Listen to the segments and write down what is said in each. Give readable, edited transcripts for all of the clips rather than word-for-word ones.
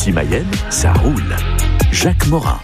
Ici Mayenne, ça roule. Jacques Morin.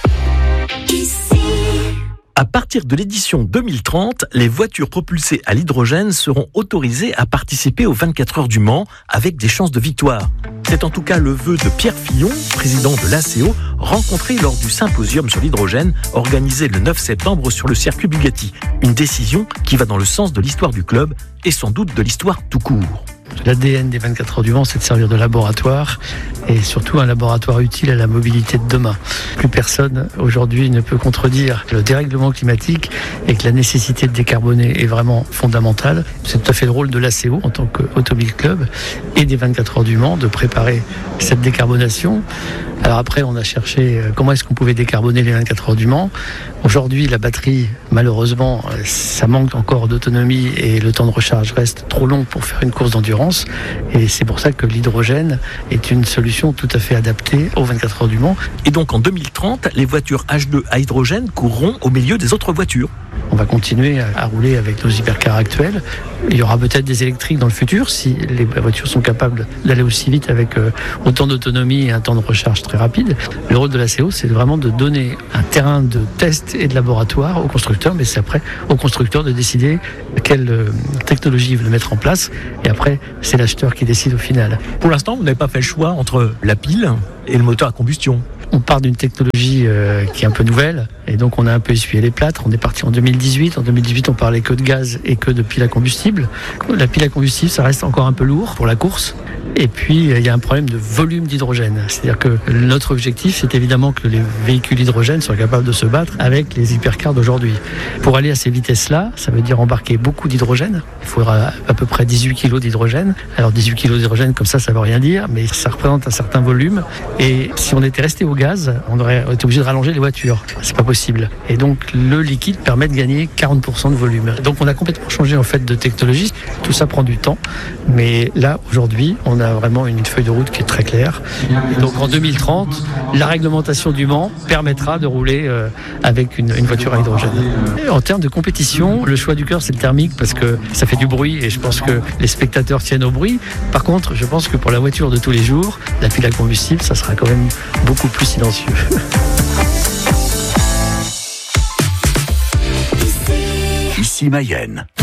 À partir de l'édition 2030, les voitures propulsées à l'hydrogène seront autorisées à participer aux 24 heures du Mans avec des chances de victoire. C'est en tout cas le vœu de Pierre Fillon, président de l'ACO, rencontré lors du symposium sur l'hydrogène organisé le 9 septembre sur le circuit Bugatti. Une décision qui va dans le sens de l'histoire du club et sans doute de l'histoire tout court. L'ADN des 24 heures du Mans, c'est de servir de laboratoire et surtout un laboratoire utile à la mobilité de demain. Plus personne aujourd'hui ne peut contredire le dérèglement climatique et que la nécessité de décarboner est vraiment fondamentale. C'est tout à fait le rôle de l'ACO en tant qu'automobile club et des 24 heures du Mans de préparer cette décarbonation. Alors après, on a cherché comment est-ce qu'on pouvait décarboner les 24 heures du Mans. Aujourd'hui, la batterie, malheureusement, ça manque encore d'autonomie et le temps de recharge reste trop long pour faire une course d'endurance. Et c'est pour ça que l'hydrogène est une solution tout à fait adaptée aux 24 heures du Mans. Et donc en 2030, les voitures H2 à hydrogène courront au milieu des autres voitures. On va continuer à rouler avec nos hypercars actuels. Il y aura peut-être des électriques dans le futur si les voitures sont capables d'aller aussi vite avec autant d'autonomie et un temps de recharge très rapide. Le rôle de l'ACO, c'est vraiment de donner un terrain de test et de laboratoire aux constructeurs, mais c'est après aux constructeurs de décider quelle technologie ils veulent mettre en place. Et après, c'est l'acheteur qui décide au final. Pour l'instant, vous n'avez pas fait le choix entre la pile et le moteur à combustion. On part d'une technologie qui est un peu nouvelle et donc on a un peu essuyé les plâtres. On est parti en 2018. En 2018, on parlait que de gaz et que de pile à combustible. La pile à combustible, ça reste encore un peu lourd pour la course. Et puis, il y a un problème de volume d'hydrogène. C'est-à-dire que notre objectif, c'est évidemment que les véhicules hydrogène soient capables de se battre avec les hypercars d'aujourd'hui. Pour aller à ces vitesses-là, ça veut dire embarquer beaucoup d'hydrogène. Il faudra à peu près 18 kg d'hydrogène. Alors 18 kg d'hydrogène, comme ça ne veut rien dire, mais ça représente un certain volume. Et si on était resté au gaz, on aurait été obligé de rallonger les voitures. C'est pas possible. Et donc, le liquide permet de gagner 40% de volume. Donc, on a complètement changé en fait de technologie. Tout ça prend du temps. Mais là, aujourd'hui, on a vraiment une feuille de route qui est très claire. Et donc en 2030, la réglementation du Mans permettra de rouler avec une voiture à hydrogène. Et en termes de compétition, le choix du cœur, c'est le thermique parce que ça fait du bruit et je pense que les spectateurs tiennent au bruit. Par contre, je pense que pour la voiture de tous les jours, la pile à combustible, ça sera quand même beaucoup plus silencieux. Ici Mayenne.